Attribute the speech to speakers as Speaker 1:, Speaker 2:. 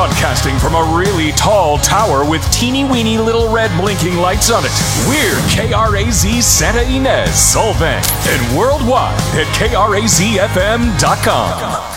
Speaker 1: Broadcasting from a really tall tower with teeny weeny little red blinking lights on it, we're KRAZ Santa Ynez, Solvang, and worldwide at KRAZFM.com.